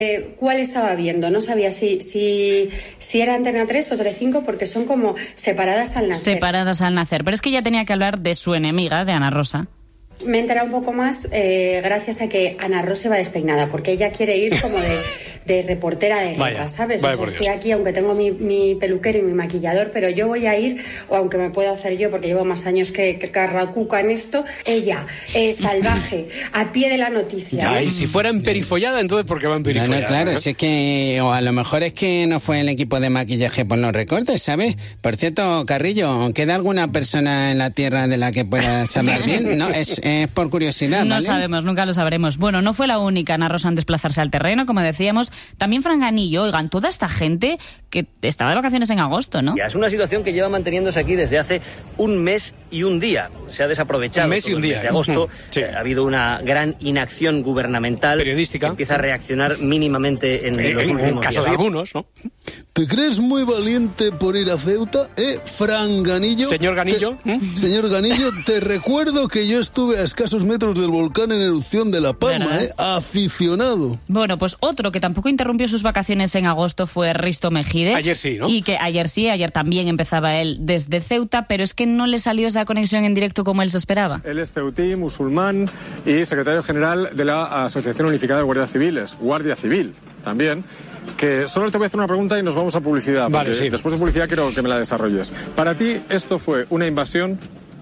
¿Cuál estaba viendo? No sabía si era Antena 3 o Telecinco, porque son como separadas al nacer. Separadas al nacer. Pero es que ella tenía que hablar de su enemiga, de Ana Rosa. Me he enterado un poco más gracias a que Ana Rosa va despeinada, porque ella quiere ir como de reportera de guerra, ¿sabes? Vaya, o sea, estoy aquí, aunque tengo mi peluquero y mi maquillador, pero yo voy a ir, o aunque me pueda hacer yo, porque llevo más años que Carracuca en esto, ella, salvaje, a pie de la noticia. Ya, y si fuera emperifollada, entonces ¿por qué va emperifollada? No, claro, si es que, o a lo mejor es que no fue el equipo de maquillaje por los recortes, ¿sabes? Por cierto, Carrillo, ¿queda alguna persona en la Tierra de la que puedas hablar bien? No, es por curiosidad, ¿vale? No sabemos, nunca lo sabremos. Bueno, no fue la única Ana Rosa en desplazarse al terreno, como decíamos. También Fran Ganillo, oigan, toda esta gente que estaba de vacaciones en agosto, ¿no? Ya es una situación que lleva manteniéndose aquí desde hace un mes y un día. Se ha desaprovechado. Un mes y un día. Desde agosto Sí. ha habido una gran inacción gubernamental. Periodística. Que empieza a reaccionar mínimamente en los últimos En caso días. de algunos, ¿no? ¿Te crees muy valiente por ir a Ceuta, Fran Ganillo? Señor Ganillo. Señor Ganillo, te recuerdo que yo estuve a escasos metros del volcán en erupción de La Palma, aficionado. Bueno, pues otro que tampoco interrumpió sus vacaciones en agosto fue Risto Mejide. Ayer sí, ¿no? Y que ayer también empezaba él desde Ceuta, pero es que no le salió esa conexión en directo como él se esperaba. Él es ceutí, musulmán y secretario general de la Asociación Unificada de Guardias Civiles, Guardia Civil también, que solo te voy a hacer una pregunta y nos vamos a publicidad, Vale, porque sí. Después de publicidad quiero que me la desarrolles. Para ti, ¿esto fue una invasión?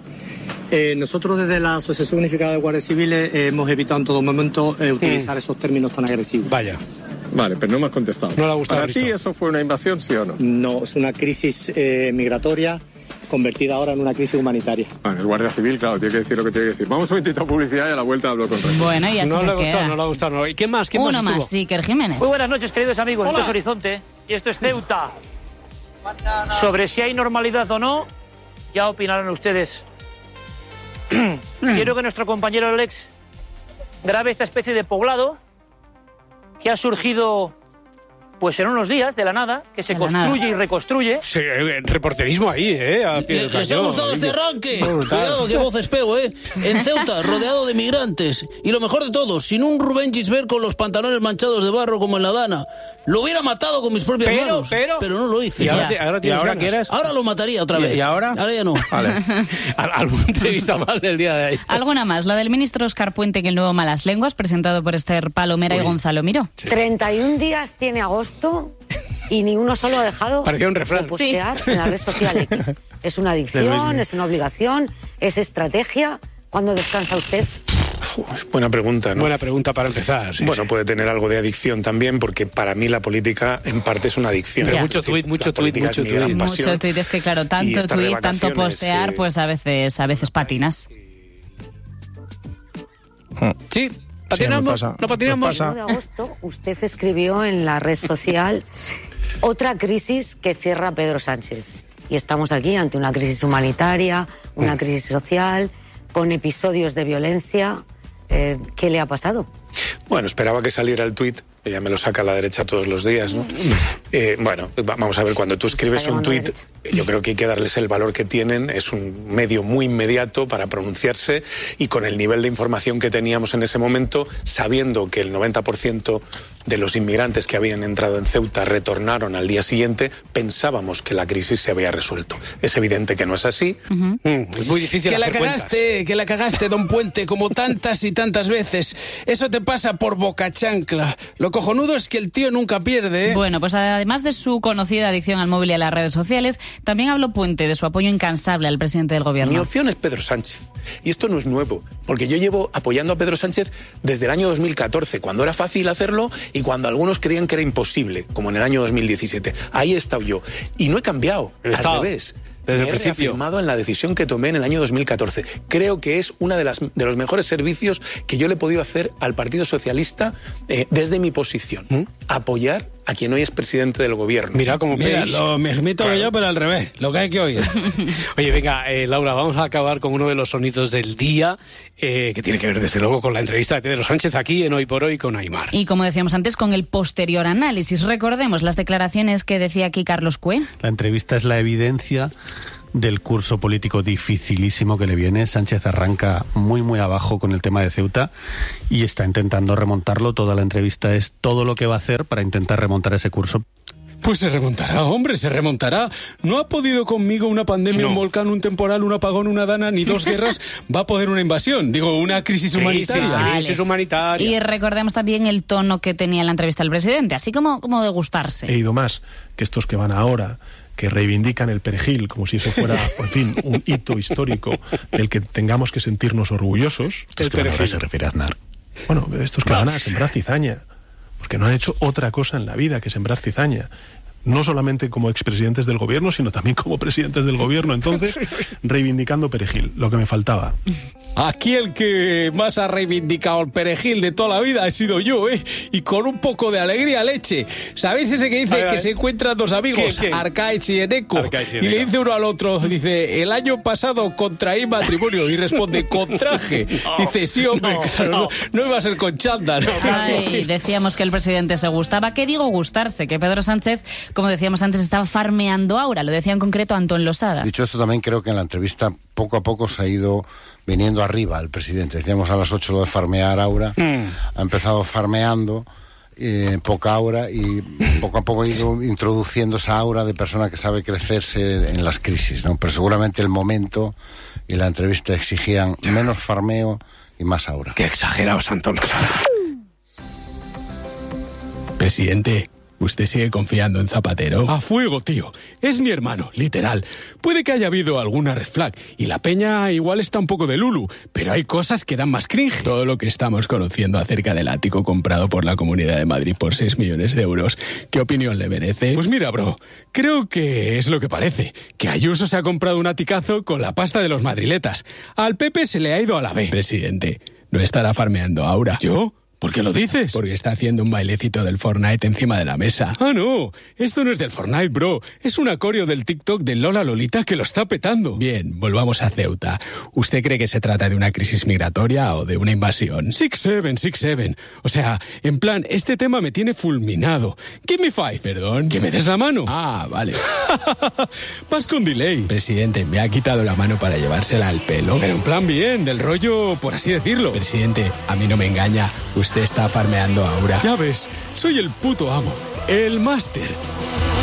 Nosotros desde la Asociación Unificada de Guardias Civiles hemos evitado en todo momento utilizar esos términos tan agresivos. Vaya. Vale, pero no me has contestado. No le ha gustado. ¿Para ti eso fue una invasión, sí o no? No, es una crisis migratoria convertida ahora en una crisis humanitaria. Bueno, el Guardia Civil, claro, tiene que decir lo que tiene que decir. Vamos un momentito a publicidad y a la vuelta hablo con Rey. Bueno, y así No se le ha queda. gustado, no le ha gustado. No. ¿Y quién más? ¿Quién Uno más más, estuvo? Iker Jiménez. Muy buenas noches, queridos amigos. Hola. Esto es Horizonte y esto es Ceuta. Sobre si hay normalidad o no, ya opinarán ustedes. Quiero que nuestro compañero Alex grabe esta especie de poblado que ha surgido pues en unos días, de la nada, que se construye y reconstruye. Sí, reporterismo ahí, a pie del ¿Les ha cañón. gustado este arranque? Brutal. Cuidado, qué voces pego, En Ceuta, rodeado de migrantes. Y lo mejor de todo, sin un Rubén Gisbert con los pantalones manchados de barro como en La Dana. Lo hubiera matado con mis propias manos. Pero no lo hice. ¿Y ahora quieres? Ahora lo mataría otra vez. ¿Y ahora? Ahora ya no. Vale. ¿Alguna entrevista más del día de ayer? Alguna más, la del ministro Óscar Puente en el nuevo Malas Lenguas, presentado por Esther Palomera y Gonzalo Miró. Sí. 31 días tiene agosto y ni uno solo ha dejado Parecía un refrán. de postear en la red social X. ¿Es una adicción? ¿Es una obligación? ¿Es estrategia? ¿Cuándo descansa usted? Buena pregunta, ¿no? Buena pregunta para empezar. Sí, bueno, sí. puede tener algo de adicción también, porque para mí la política en parte es una adicción. Pero Ya. mucho tuit, mucho La política tuit. es mi gran pasión. Mucho tuit, es que claro, Y tanto estar de tuit, tanto vacaciones, postear, pues a veces patinas. Sí, patinamos, no patinamos. El 1 de agosto usted escribió en la red social otra crisis que cierra Pedro Sánchez. Y estamos aquí ante una crisis humanitaria, una crisis social, con episodios de violencia. ¿Qué le ha pasado? Bueno, esperaba que saliera el tuit, que ya me lo saca a la derecha todos los días, ¿no? Bueno, vamos a ver, cuando tú escribes un tuit, yo creo que hay que darles el valor que tienen. Es un medio muy inmediato para pronunciarse, y con el nivel de información que teníamos en ese momento, sabiendo que el 90% de los inmigrantes que habían entrado en Ceuta retornaron al día siguiente, pensábamos que la crisis se había resuelto. Es evidente que no es así. Es muy difícil hacer cuentas. Que la cagaste, don Puente, como tantas y tantas veces. Eso te pasa por boca chancla. Lo cojonudo es que el tío nunca pierde, Bueno, pues además de su conocida adicción al móvil y a las redes sociales, también habló Puente de su apoyo incansable al presidente del gobierno. Mi opción es Pedro Sánchez. Y esto no es nuevo, porque yo llevo apoyando a Pedro Sánchez desde el año 2014, cuando era fácil hacerlo y cuando algunos creían que era imposible, como en el año 2017. Ahí he estado yo. Y no he cambiado, al revés. Desde Me el he principio. reafirmado en la decisión que tomé en el año 2014. Creo que es uno de los mejores servicios que yo le he podido hacer al Partido Socialista desde mi posición. Apoyar a quien hoy es presidente del gobierno. Mira cómo Mira, pedís. lo mismito que yo, pero al revés. Lo que hay que oír. Oye, venga, Laura, vamos a acabar con uno de los sonidos del día, que tiene que ver desde luego con la entrevista de Pedro Sánchez aquí en Hoy por Hoy con Aimar. Y como decíamos antes, con el posterior análisis. Recordemos las declaraciones que decía aquí Carlos Cue. La entrevista es la evidencia del curso político dificilísimo que le viene. Sánchez arranca muy muy abajo con el tema de Ceuta y está intentando remontarlo. Toda la entrevista es todo lo que va a hacer para intentar remontar ese curso. Pues se remontará, hombre, se remontará. No ha podido conmigo una pandemia, un volcán, un temporal, un apagón, una dana, ni 2 guerras. Va a poder una invasión, digo, una crisis humanitaria. Crisis humanitaria. Y recordemos también el tono que tenía en la entrevista del presidente, así como de gustarse. He ido más que estos que van ahora, que reivindican el perejil como si eso fuera, en fin, un hito histórico del que tengamos que sentirnos orgullosos. El perejil se refiere a Aznar. Bueno, de estos que van a sembrar cizaña, porque no han hecho otra cosa en la vida que sembrar cizaña. No solamente como expresidentes del gobierno, sino también como presidentes del gobierno. Entonces, reivindicando perejil, lo que me faltaba. Aquí el que más ha reivindicado el perejil de toda la vida he sido yo, ¿eh? Y con un poco de alegría leche. ¿Sabéis ese que dice que se encuentran 2 amigos, Arcaich y Eneco? Y le dice uno al otro, dice, el año pasado contraí matrimonio. Y responde, contraje. Dice, sí, hombre, claro, no iba a ser con chándal. Ay, decíamos que el presidente se gustaba. ¿Qué digo gustarse? Que Pedro Sánchez, como decíamos antes, estaba farmeando aura. Lo decía en concreto Antón Losada. Dicho esto, también creo que en la entrevista poco a poco se ha ido viniendo arriba el presidente. Decíamos a las 8 lo de farmear aura. Ha empezado farmeando poca aura y poco a poco ha ido introduciendo esa aura de persona que sabe crecerse en las crisis, ¿no? Pero seguramente el momento y la entrevista exigían menos farmeo y más aura. ¡Qué exagerados, Antón Losada! Presidente, ¿usted sigue confiando en Zapatero? A fuego, tío. Es mi hermano, literal. Puede que haya habido alguna red flag y la peña igual está un poco de lulu, pero hay cosas que dan más cringe. Todo lo que estamos conociendo acerca del ático comprado por la Comunidad de Madrid por 6 millones de euros, ¿qué opinión le merece? Pues mira, bro, creo que es lo que parece, que Ayuso se ha comprado un aticazo con la pasta de los madriletas. Al Pepe se le ha ido a la B. Presidente, ¿no estará farmeando aura? ¿Yo? ¿Por qué lo dices? Porque está haciendo un bailecito del Fortnite encima de la mesa. Ah, no, esto no es del Fortnite, bro. Es un acorio del TikTok de Lola Lolita que lo está petando. Bien, volvamos a Ceuta. ¿Usted cree que se trata de una crisis migratoria o de una invasión? 6-7. O sea, en plan, este tema me tiene fulminado. Give me 5, perdón. ¿Que me des la mano? Ah, vale. Vas con delay. Presidente, me ha quitado la mano para llevársela al pelo. Pero en plan bien, del rollo, por así decirlo. Presidente, a mí no me engaña. Usted está farmeando aura. Ya ves, soy el puto amo, el máster.